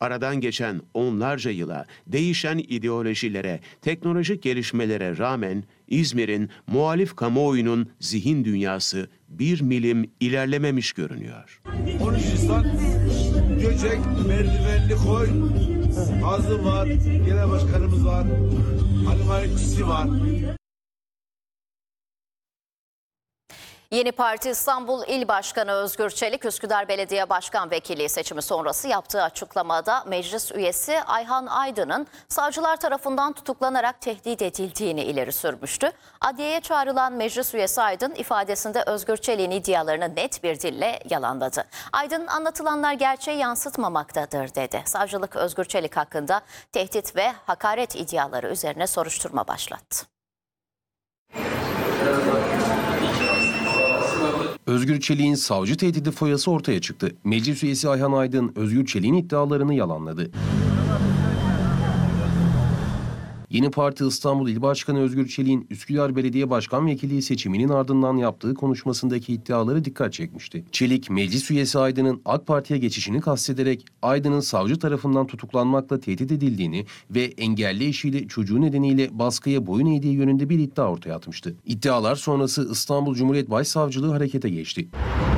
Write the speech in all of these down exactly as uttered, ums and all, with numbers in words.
Aradan geçen onlarca yıla, değişen ideolojilere, teknolojik gelişmelere rağmen İzmir'in muhalif kamuoyunun zihin dünyası bir milim ilerlememiş görünüyor. on üç Nisan Göcek merdivenli koy, Azı var, genel başkanımız var, Halim var. Yeni Parti İstanbul İl Başkanı Özgür Çelik, Üsküdar Belediye Başkan Vekilliği seçimi sonrası yaptığı açıklamada meclis üyesi Ayhan Aydın'ın savcılar tarafından tutuklanarak tehdit edildiğini ileri sürmüştü. Adliyeye çağrılan meclis üyesi Aydın ifadesinde Özgür Çelik'in iddialarını net bir dille yalanladı. Aydın, anlatılanlar gerçeği yansıtmamaktadır dedi. Savcılık Özgür Çelik hakkında tehdit ve hakaret iddiaları üzerine soruşturma başlattı. Özgür Çelik'in savcı tehdidi foyası ortaya çıktı. Meclis üyesi Ayhan Aydın, Özgür Çelik'in iddialarını yalanladı. Yeni Parti İstanbul İl Başkanı Özgür Çelik'in Üsküdar Belediye Başkan Vekilliği seçiminin ardından yaptığı konuşmasındaki iddiaları dikkat çekmişti. Çelik, meclis üyesi Aydın'ın AK Parti'ye geçişini kastederek Aydın'ın savcı tarafından tutuklanmakla tehdit edildiğini ve engelli eşiyle çocuğu nedeniyle baskıya boyun eğdiği yönünde bir iddia ortaya atmıştı. İddialar sonrası İstanbul Cumhuriyet Başsavcılığı harekete geçti.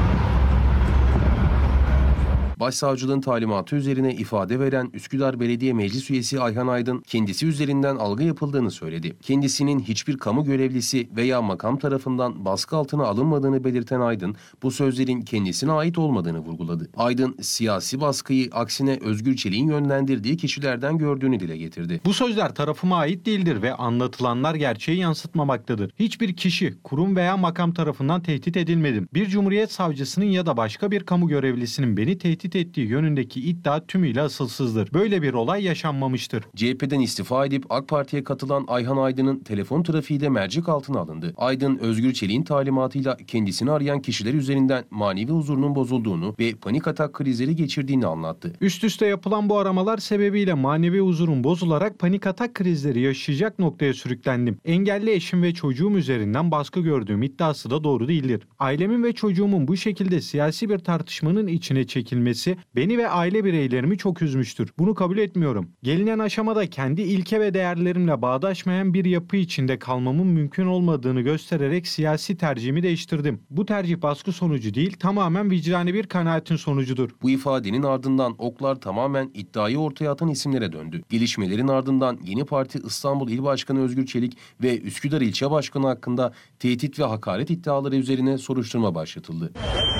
Başsavcılığın talimatı üzerine ifade veren Üsküdar Belediye Meclis Üyesi Ayhan Aydın, kendisi üzerinden algı yapıldığını söyledi. Kendisinin hiçbir kamu görevlisi veya makam tarafından baskı altına alınmadığını belirten Aydın, bu sözlerin kendisine ait olmadığını vurguladı. Aydın, siyasi baskıyı aksine Özgür Çelik'in yönlendirdiği kişilerden gördüğünü dile getirdi. Bu sözler tarafıma ait değildir ve anlatılanlar gerçeği yansıtmamaktadır. Hiçbir kişi, kurum veya makam tarafından tehdit edilmedim. Bir cumhuriyet savcısının ya da başka bir kamu görevlisinin beni tehdit ettiği yönündeki iddia tümüyle asılsızdır. Böyle bir olay yaşanmamıştır. C H P'den istifa edip AK Parti'ye katılan Ayhan Aydın'ın telefon trafiği de mercek altına alındı. Aydın, Özgür Çelik'in talimatıyla kendisini arayan kişiler üzerinden manevi huzurunun bozulduğunu ve panik atak krizleri geçirdiğini anlattı. Üst üste yapılan bu aramalar sebebiyle manevi huzurum bozularak panik atak krizleri yaşayacak noktaya sürüklendim. Engelli eşim ve çocuğum üzerinden baskı gördüğüm iddiası da doğru değildir. Ailemin ve çocuğumun bu şekilde siyasi bir tartışmanın içine çekilmesi beni ve aile bireylerimi çok üzmüştür. Bunu kabul etmiyorum. Gelinen aşamada kendi ilke ve değerlerimle bağdaşmayan bir yapı içinde kalmamın mümkün olmadığını göstererek siyasi tercihimi değiştirdim. Bu tercih baskı sonucu değil, tamamen vicdani bir kanaatin sonucudur. Bu ifadenin ardından oklar tamamen iddiayı ortaya atan isimlere döndü. Gelişmelerin ardından Yeni Parti İstanbul İl Başkanı Özgür Çelik ve Üsküdar İlçe Başkanı hakkında tehdit ve hakaret iddiaları üzerine soruşturma başlatıldı.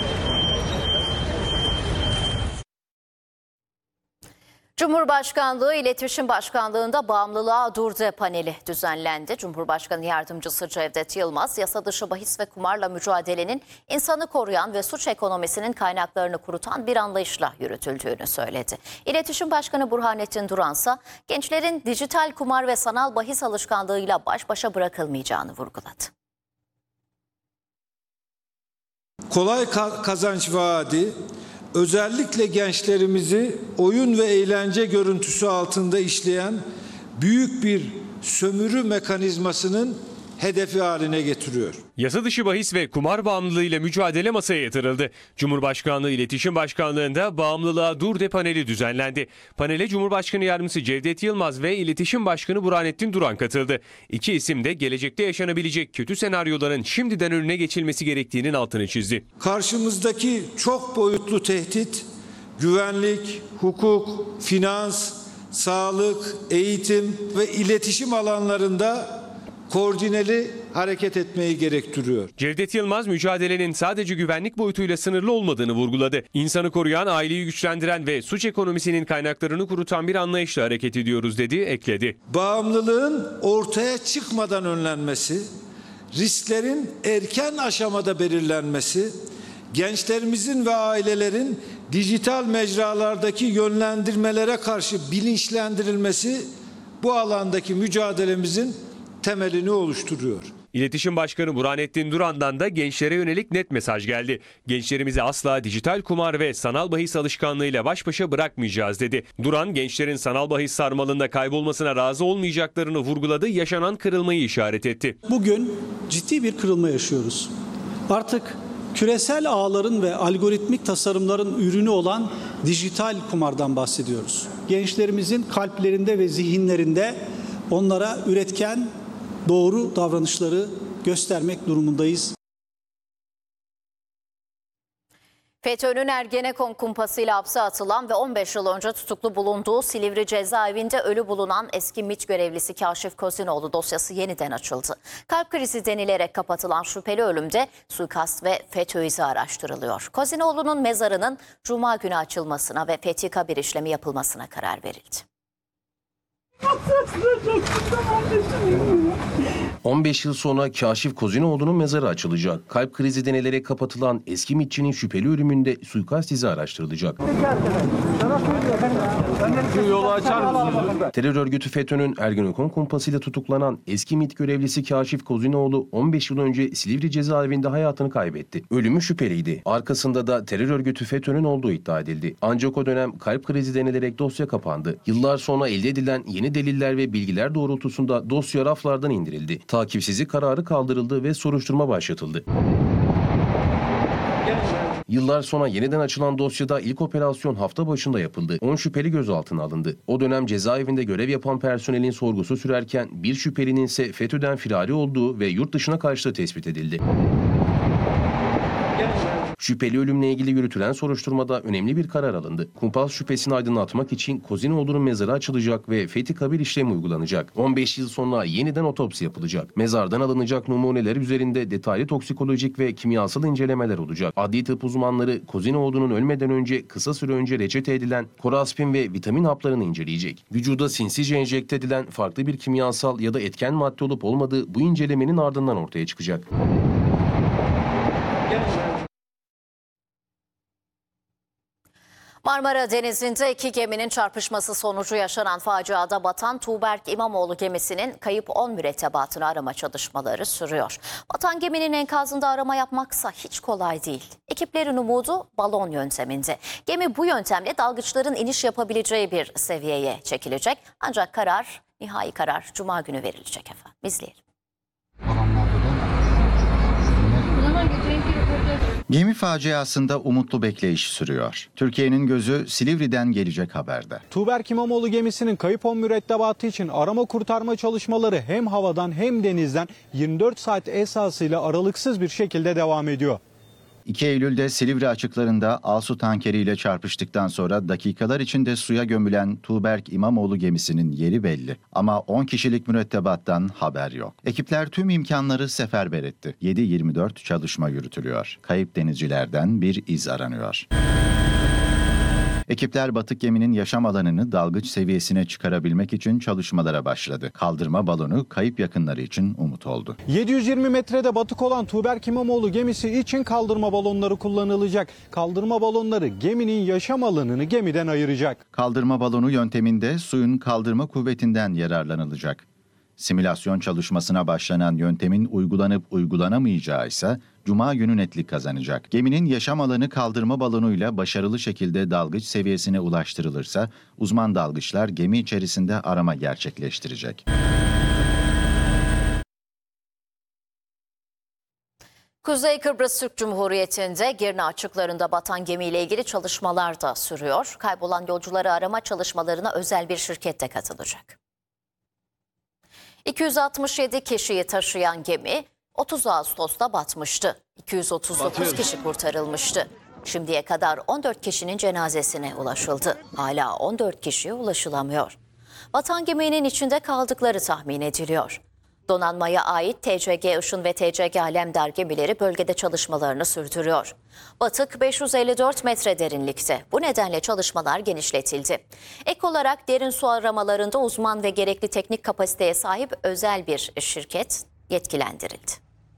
Cumhurbaşkanlığı İletişim Başkanlığı'nda bağımlılığa dur de paneli düzenlendi. Cumhurbaşkanı Yardımcısı Cevdet Yılmaz, yasa dışı bahis ve kumarla mücadelenin insanı koruyan ve suç ekonomisinin kaynaklarını kurutan bir anlayışla yürütüldüğünü söyledi. İletişim Başkanı Burhanettin Duransa, gençlerin dijital kumar ve sanal bahis alışkanlığıyla baş başa bırakılmayacağını vurguladı. Kolay kazanç vaadi, özellikle gençlerimizi oyun ve eğlence görüntüsü altında işleyen büyük bir sömürü mekanizmasının hedefi haline getiriyor. Yasa dışı bahis ve kumar bağımlılığıyla mücadele masaya yatırıldı. Cumhurbaşkanlığı İletişim Başkanlığı'nda bağımlılığa dur de paneli düzenlendi. Panele Cumhurbaşkanı Yardımcısı Cevdet Yılmaz ve İletişim Başkanı Burhanettin Duran katıldı. İki isim de gelecekte yaşanabilecek kötü senaryoların şimdiden önüne geçilmesi gerektiğinin altını çizdi. Karşımızdaki çok boyutlu tehdit, güvenlik, hukuk, finans, sağlık, eğitim ve iletişim alanlarında koordineli hareket etmeyi gerektiriyor. Cevdet Yılmaz, mücadelenin sadece güvenlik boyutuyla sınırlı olmadığını vurguladı. İnsanı koruyan, aileyi güçlendiren ve suç ekonomisinin kaynaklarını kurutan bir anlayışla hareket ediyoruz dedi, ekledi. Bağımlılığın ortaya çıkmadan önlenmesi, risklerin erken aşamada belirlenmesi, gençlerimizin ve ailelerin dijital mecralardaki yönlendirmelere karşı bilinçlendirilmesi bu alandaki mücadelemizin temelini oluşturuyor. İletişim Başkanı Burhanettin Duran'dan da gençlere yönelik net mesaj geldi. Gençlerimizi asla dijital kumar ve sanal bahis alışkanlığıyla baş başa bırakmayacağız dedi. Duran, gençlerin sanal bahis sarmalında kaybolmasına razı olmayacaklarını vurguladı, yaşanan kırılmayı işaret etti. Bugün ciddi bir kırılma yaşıyoruz. Artık küresel ağların ve algoritmik tasarımların ürünü olan dijital kumardan bahsediyoruz. gençlerimizin kalplerinde ve zihinlerinde onlara üretken, doğru davranışları göstermek durumundayız. FETÖ'nün Ergenekon kumpasıyla hapse atılan ve on beş yıl önce tutuklu bulunduğu Silivri cezaevinde ölü bulunan eski MİT görevlisi Kaşif Kozinoğlu dosyası yeniden açıldı. Kalp krizi denilerek kapatılan şüpheli ölümde suikast ve FETÖ izi araştırılıyor. Kozinoğlu'nun mezarının Cuma günü açılmasına ve fethi kabir işlemi yapılmasına karar verildi. on beş yıl sonra Kaşif Kozinoğlu'nun mezarı açılacak. Kalp krizi denilerek kapatılan eski MİT'çinin şüpheli ölümünde suikast izi araştırılacak. Yolu açar mısınız? Terör örgütü FETÖ'nün Ergenekon kumpasıyla tutuklanan eski MİT görevlisi Kaşif Kozinoğlu on beş yıl önce Silivri cezaevinde hayatını kaybetti. Ölümü şüpheliydi. Arkasında da terör örgütü FETÖ'nün olduğu iddia edildi. Ancak o dönem kalp krizi denilerek dosya kapandı. Yıllar sonra elde edilen yeni deliller ve bilgiler doğrultusunda dosya raflardan indirildi. Takipsizlik kararı kaldırıldı ve soruşturma başlatıldı. Yıllar sonra yeniden açılan dosyada ilk operasyon hafta başında yapıldı. on şüpheli gözaltına alındı. O dönem cezaevinde görev yapan personelin sorgusu sürerken bir şüphelinin ise FETÖ'den firari olduğu ve yurt dışına kaçtığı tespit edildi. Şüpheli ölümle ilgili yürütülen soruşturmada önemli bir karar alındı. Kumpas şüphesini aydınlatmak için Kozinoğlu'nun mezarı açılacak ve fethi kabir işlemi uygulanacak. on beş yıl sonra yeniden otopsi yapılacak. Mezardan alınacak numuneler üzerinde detaylı toksikolojik ve kimyasal incelemeler olacak. Adli tıp uzmanları Kozinoğlu'nun ölmeden önce kısa süre önce reçete edilen koraspin ve vitamin haplarını inceleyecek. Vücuda sinsice enjekte edilen farklı bir kimyasal ya da etken madde olup olmadığı bu incelemenin ardından ortaya çıkacak. Marmara Denizi'nde iki geminin çarpışması sonucu yaşanan faciada batan Tuğberk İmamoğlu gemisinin kayıp on mürettebatını arama çalışmaları sürüyor. Batan geminin enkazında arama yapmaksa hiç kolay değil. Ekiplerin umudu balon yönteminde. Gemi bu yöntemle dalgıçların iniş yapabileceği bir seviyeye çekilecek. Ancak karar, nihai karar Cuma günü verilecek efendim. İzleyelim. Gemi faciasında umutlu bekleyiş sürüyor. Türkiye'nin gözü Silivri'den gelecek haberde. Tuğberk İmamoğlu gemisinin kayıp on mürettebatı için arama kurtarma çalışmaları hem havadan hem denizden yirmi dört saat esasıyla aralıksız bir şekilde devam ediyor. iki Eylül'de Silivri açıklarında Alsu tankeriyle çarpıştıktan sonra dakikalar içinde suya gömülen Tuğberk İmamoğlu gemisinin yeri belli. Ama on kişilik mürettebattan haber yok. Ekipler tüm imkanları seferber etti. yedi yirmi dört çalışma yürütülüyor. Kayıp denizcilerden bir iz aranıyor. Ekipler batık geminin yaşam alanını dalgıç seviyesine çıkarabilmek için çalışmalara başladı. Kaldırma balonu kayıp yakınları için umut oldu. yedi yüz yirmi metrede batık olan Tuğberk İmamoğlu gemisi için kaldırma balonları kullanılacak. Kaldırma balonları geminin yaşam alanını gemiden ayıracak. Kaldırma balonu yönteminde suyun kaldırma kuvvetinden yararlanılacak. Simülasyon çalışmasına başlanan yöntemin uygulanıp uygulanamayacağı ise Cuma günü netlik kazanacak. Geminin yaşam alanı kaldırma balonuyla başarılı şekilde dalgıç seviyesine ulaştırılırsa uzman dalgıçlar gemi içerisinde arama gerçekleştirecek. Kuzey Kıbrıs Türk Cumhuriyeti'nde Girne açıklarında batan gemiyle ilgili çalışmalar da sürüyor. Kaybolan yolcuları arama çalışmalarına özel bir şirket de katılacak. iki yüz altmış yedi kişiyi taşıyan gemi otuz Ağustos'ta batmıştı. iki yüz otuz dokuz kişi kurtarılmıştı. Şimdiye kadar on dört kişinin cenazesine ulaşıldı. Hala on dört kişiye ulaşılamıyor. Batan geminin içinde kaldıkları tahmin ediliyor. Donanmaya ait T C G Işın ve T C G Alemdar gemileri bölgede çalışmalarını sürdürüyor. Batık beş yüz elli dört metre derinlikte. Bu nedenle çalışmalar genişletildi. Ek olarak derin su aramalarında uzman ve gerekli teknik kapasiteye sahip özel bir şirket yetkilendirildi.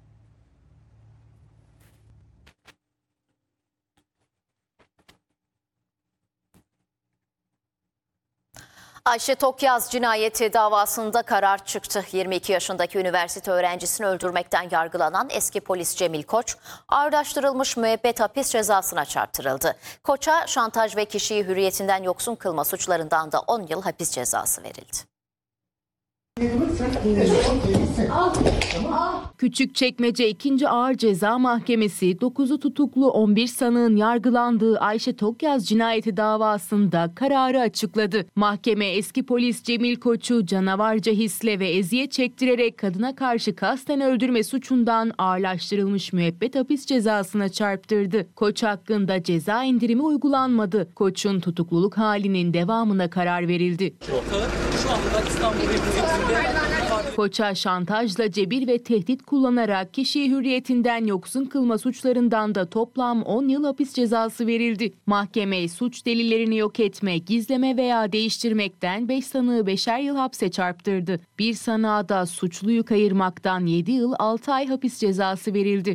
Ayşe Tokyaz cinayeti davasında karar çıktı. yirmi iki yaşındaki üniversite öğrencisini öldürmekten yargılanan eski polis Cemil Koç, ağırlaştırılmış müebbet hapis cezasına çarptırıldı. Koç'a şantaj ve kişiyi hürriyetinden yoksun kılma suçlarından da on yıl hapis cezası verildi. Küçükçekmece ikinci Ağır Ceza Mahkemesi dokuzu tutuklu on bir sanığın yargılandığı Ayşe Tokyaz cinayeti davasında kararı açıkladı. Mahkeme eski polis Cemil Koç'u canavarca hisle ve eziyet çektirerek kadına karşı kasten öldürme suçundan ağırlaştırılmış müebbet hapis cezasına çarptırdı. Koç hakkında ceza indirimi uygulanmadı. Koç'un tutukluluk halinin devamına karar verildi. Şu anda İstanbul Koç'a şantajla cebir ve tehdit kullanarak kişiyi hürriyetinden yoksun kılma suçlarından da toplam on yıl hapis cezası verildi. Mahkeme suç delillerini yok etme, gizleme veya değiştirmekten beş sanığı beşer yıl hapse çarptırdı. Bir sanığa da suçluyu kayırmaktan yedi yıl altı ay hapis cezası verildi.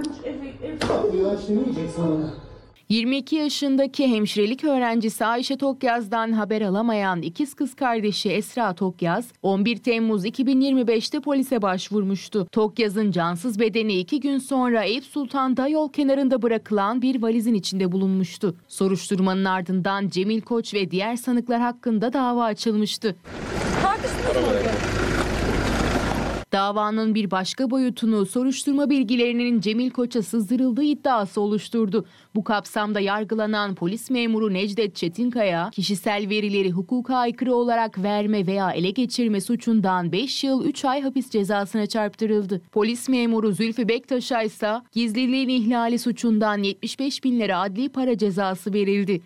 yirmi iki yaşındaki hemşirelik öğrencisi Ayşe Tokyaz'dan haber alamayan ikiz kız kardeşi Esra Tokyaz, on bir Temmuz iki bin yirmi beş'te polise başvurmuştu. Tokyaz'ın cansız bedeni iki gün sonra Eyüp Sultan'da yol kenarında bırakılan bir valizin içinde bulunmuştu. Soruşturmanın ardından Cemil Koç ve diğer sanıklar hakkında dava açılmıştı. Davanın bir başka boyutunu soruşturma bilgilerinin Cemil Koç'a sızdırıldığı iddiası oluşturdu. Bu kapsamda yargılanan polis memuru Necdet Çetinkaya, kişisel verileri hukuka aykırı olarak verme veya ele geçirme suçundan beş yıl üç ay hapis cezasına çarptırıldı. Polis memuru Zülfü Bektaş'a ise gizliliğin ihlali suçundan yetmiş beş bin lira adli para cezası verildi.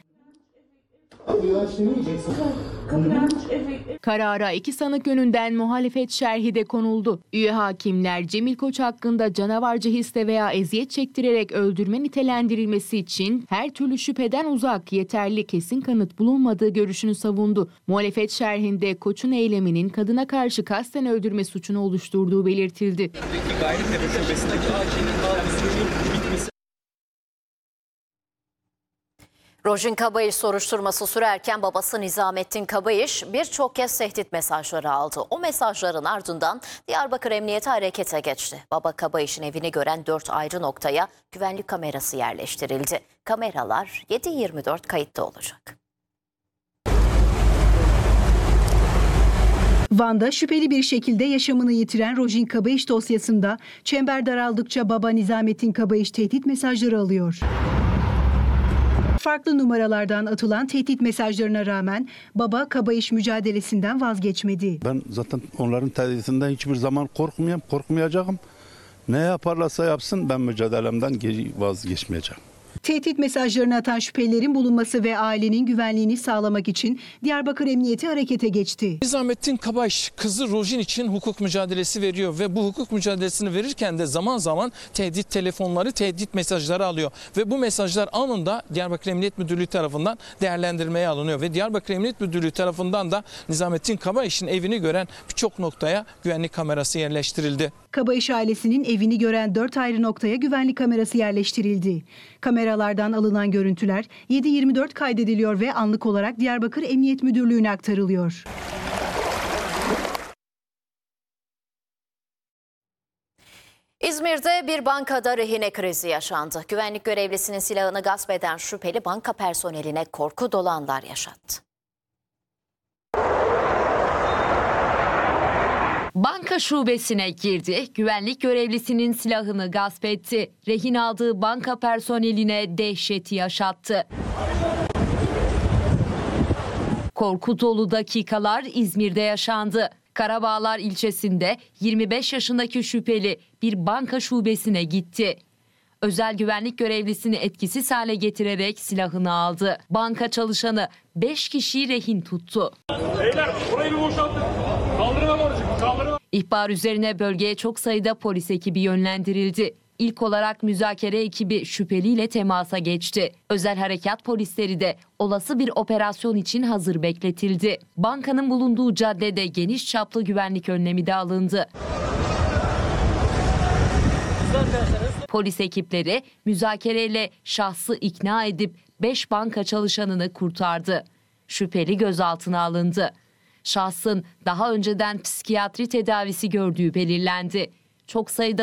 Karara iki sanık yönünden muhalefet şerhi de konuldu. Üye hakimler Cemil Koç hakkında canavarca hisle veya eziyet çektirerek öldürme nitelendirilmesi için her türlü şüpheden uzak, yeterli kesin kanıt bulunmadığı görüşünü savundu. Muhalefet şerhinde Koç'un eyleminin kadına karşı kasten öldürme suçunu oluşturduğu belirtildi. Rojin Kabayiş soruşturması sürerken babası Nizamettin Kabayiş birçok kez tehdit mesajları aldı. O mesajların ardından Diyarbakır Emniyeti harekete geçti. Baba Kabayiş'in evini gören dört ayrı noktaya güvenlik kamerası yerleştirildi. Kameralar yedi yirmi dört kayıtta olacak. Van'da şüpheli bir şekilde yaşamını yitiren Rojin Kabayiş dosyasında çember daraldıkça baba Nizamettin Kabayiş tehdit mesajları alıyor. Farklı numaralardan atılan tehdit mesajlarına rağmen baba Kabayiş mücadelesinden vazgeçmedi. Ben zaten onların tehditinden hiçbir zaman korkmuyorum, korkmayacağım. Ne yaparlarsa yapsın ben mücadelemden geri vazgeçmeyeceğim. Tehdit mesajlarını atan şüphelilerin bulunması ve ailenin güvenliğini sağlamak için Diyarbakır Emniyeti harekete geçti. Nizamettin Kabayiş kızı Rojin için hukuk mücadelesi veriyor ve bu hukuk mücadelesini verirken de zaman zaman tehdit telefonları, tehdit mesajları alıyor. Ve bu mesajlar anında Diyarbakır Emniyet Müdürlüğü tarafından değerlendirmeye alınıyor. Ve Diyarbakır Emniyet Müdürlüğü tarafından da Nizamettin Kabayiş'in evini gören birçok noktaya güvenlik kamerası yerleştirildi. Kabayiş ailesinin evini gören dört ayrı noktaya güvenlik kamerası yerleştirildi. Kameralardan alınan görüntüler yedi yirmi dört kaydediliyor ve anlık olarak Diyarbakır Emniyet Müdürlüğü'ne aktarılıyor. İzmir'de bir bankada rehine krizi yaşandı. Güvenlik görevlisinin silahını gasp eden şüpheli banka personeline korku dolu anlar yaşattı. Banka şubesine girdi, güvenlik görevlisinin silahını gasp etti. Rehin aldığı banka personeline dehşeti yaşattı. Korku dolu dakikalar İzmir'de yaşandı. Karabağlar ilçesinde yirmi beş yaşındaki şüpheli bir banka şubesine gitti. Özel güvenlik görevlisini etkisiz hale getirerek silahını aldı. Banka çalışanı beş kişiyi rehin tuttu. Beyler burayı bir boşaltın. Kaldırma borcu. Kaldırma. İhbar üzerine bölgeye çok sayıda polis ekibi yönlendirildi. İlk olarak müzakere ekibi şüpheliyle temasa geçti. Özel harekat polisleri de olası bir operasyon için hazır bekletildi. Bankanın bulunduğu caddede geniş çaplı güvenlik önlemi de alındı. Polis ekipleri müzakereyle şahsı ikna edip beş banka çalışanını kurtardı. Şüpheli gözaltına alındı. Şahsın daha önceden psikiyatri tedavisi gördüğü belirlendi. Çok sayıda